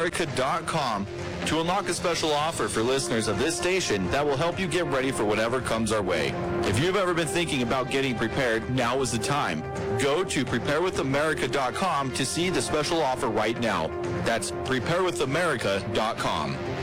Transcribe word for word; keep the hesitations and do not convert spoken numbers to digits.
america dot com to unlock a special offer for listeners of this station that will help you get ready for whatever comes our way. If you've ever been thinking about getting prepared, now is the time. Go to prepare with america dot com to see the special offer right now. That's prepare with america dot com.